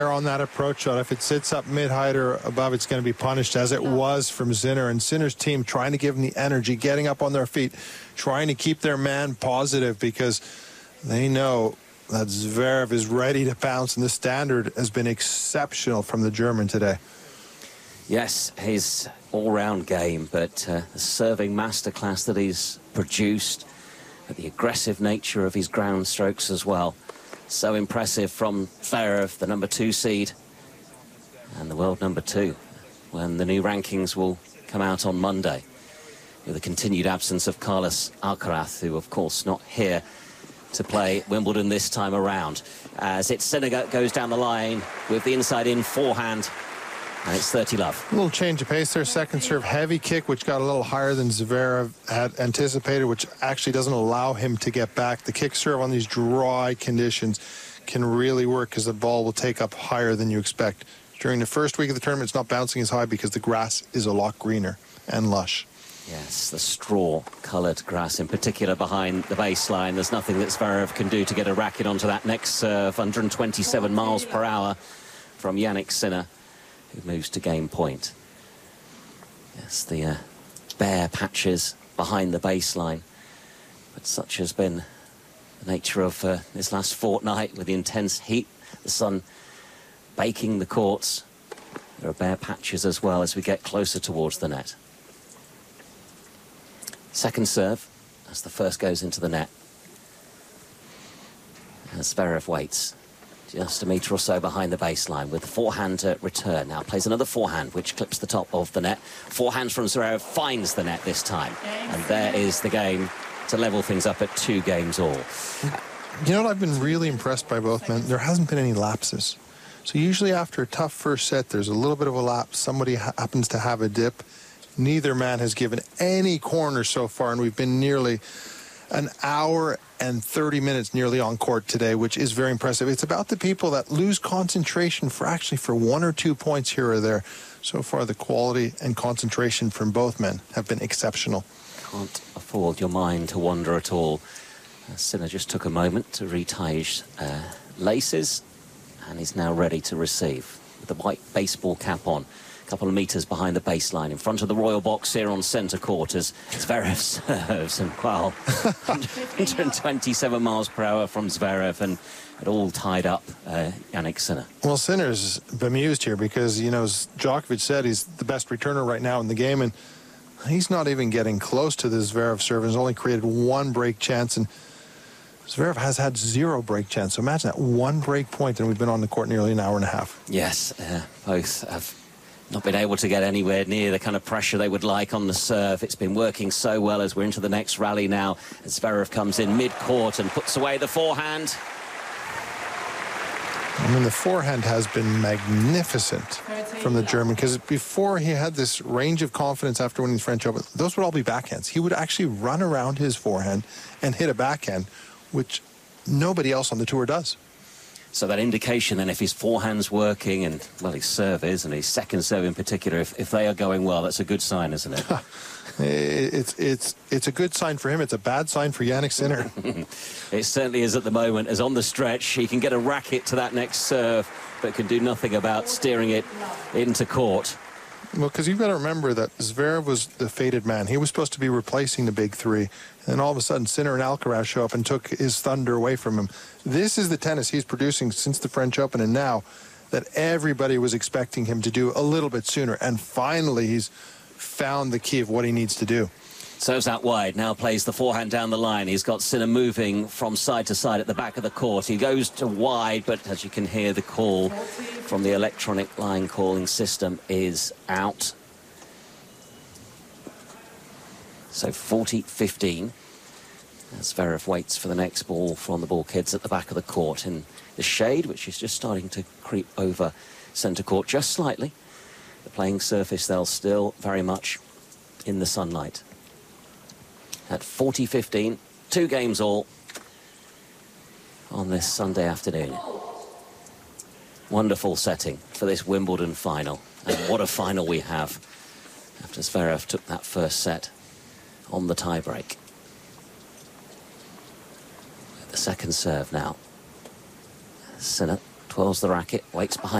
on that approach shot. If it sits up mid-height or above, it's going to be punished, as it was from Sinner. And Sinner's team trying to give them the energy, getting up on their feet, trying to keep their man positive, because they know that Zverev is ready to pounce, and the standard has been exceptional from the German today. Yes, his all-round game, but the serving masterclass that he's produced, the aggressive nature of his ground strokes as well. So impressive from Zverev, the number 2 seed, and the world number 2, when the new rankings will come out on Monday, with the continued absence of Carlos Alcaraz, who, of course, not here to play Wimbledon this time around. As it's Sinner goes down the line with the inside-in forehand, and it's 30-love. A little change of pace there. Second serve, heavy kick, which got a little higher than Zverev had anticipated, which actually doesn't allow him to get back. The kick serve on these dry conditions can really work, because the ball will take up higher than you expect. During the first week of the tournament, it's not bouncing as high because the grass is a lot greener and lush. Yes, the straw-coloured grass in particular behind the baseline. There's nothing that Zverev can do to get a racket onto that next serve. 127 miles per hour from Jannik Sinner, who moves to game point. Yes, the bare patches behind the baseline. But such has been the nature of this last fortnight, with the intense heat, the sun baking the courts. There are bare patches as well as we get closer towards the net. Second serve as the first goes into the net. As Zverev waits just a metre or so behind the baseline with the forehand return. Now plays another forehand, which clips the top of the net. Forehand from Zverev finds the net this time. And there is the game to level things up at 2 games all. You know what, I've been really impressed by both men? There hasn't been any lapses. So usually after a tough first set, there's a little bit of a lapse. Somebody happens to have a dip. Neither man has given any corner so far, and we've been nearly an hour and 30 minutes nearly on court today, which is very impressive. It's about the people that lose concentration for 1 or 2 points here or there. So far, the quality and concentration from both men have been exceptional. Can't afford your mind to wander at all. Sinner just took a moment to retie his laces, and he's now ready to receive with the white baseball cap on. Couple of metres behind the baseline in front of the Royal Box here on centre court as Zverev serves, and well, 127 miles per hour from Zverev, and it all tied up Jannik Sinner. Well, Sinner's bemused here because, you know, as Djokovic said, he's the best returner right now in the game, and he's not even getting close to the Zverev serve. He's only created 1 break chance, and Zverev has had 0 break chance. So imagine that, 1 break point, and we've been on the court nearly an hour and a half. Yes, both have not been able to get anywhere near the kind of pressure they would like on the serve. It's been working so well as we're into the next rally now, as Zverev comes in mid-court and puts away the forehand. I mean, the forehand has been magnificent from the German, because before he had this range of confidence after winning the French Open, those would all be backhands. He would actually run around his forehand and hit a backhand, which nobody else on the tour does. So that indication then, if his forehand's working, and, well, his serve is, and his second serve in particular, if they are going well, that's a good sign, isn't it? It's a good sign for him. It's a bad sign for Jannik Sinner. It certainly is at the moment, as on the stretch, he can get a racket to that next serve, but can do nothing about steering it into court. Well, because you've got to remember that Zverev was the fated man. He was supposed to be replacing the big 3. And all of a sudden, Sinner and Alcaraz show up and took his thunder away from him. This is the tennis he's producing since the French Open, and now that everybody was expecting him to do a little bit sooner. And finally, he's found the key of what he needs to do. Serves out wide, now plays the forehand down the line. He's got Sinner moving from side to side at the back of the court. He goes to wide, but as you can hear, the call from the electronic line calling system is out. So 40-15. As Zverev waits for the next ball from the ball kids at the back of the court in the shade, which is just starting to creep over centre court just slightly. The playing surface, they'll still very much in the sunlight. At 40-15, 2 games all on this Sunday afternoon. Wonderful setting for this Wimbledon final. And what a final we have after Zverev took that first set on the tie-break. The second serve now. Sinner twirls the racket, waits behind.